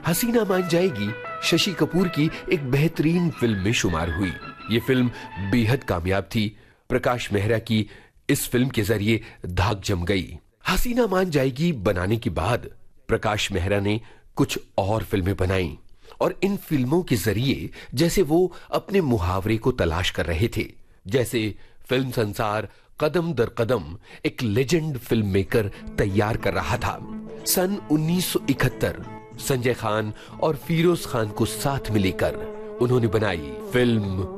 हसीना मान जाएगी शशि कपूर की एक बेहतरीन फिल्म में शुमार हुई। ये फिल्म बेहद कामयाब थी। प्रकाश मेहरा की इस फिल्म के जरिए धाक जम गई। हसीना मान जाएगी बनाने के बाद प्रकाश मेहरा ने कुछ और फिल्में बनाई और इन फिल्मों के जरिए जैसे वो अपने मुहावरे को तलाश कर रहे थे। जैसे फिल्म संसार कदम दर कदम एक लेजेंड फिल्म मेकर तैयार कर रहा था। सन 1971 संजय खान और फिरोज खान को साथ में लेकर उन्होंने बनाई फिल्म